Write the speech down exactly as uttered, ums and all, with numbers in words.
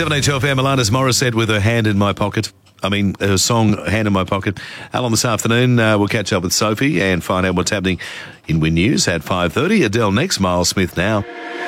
seven eight two F M, Alanis Morissette with Her Hand in My Pocket. I mean, her song, Hand in My Pocket. Alan, this afternoon, uh, we'll catch up with Sophie and find out what's happening in Win News at five thirty. Adele next, Miles Smith now.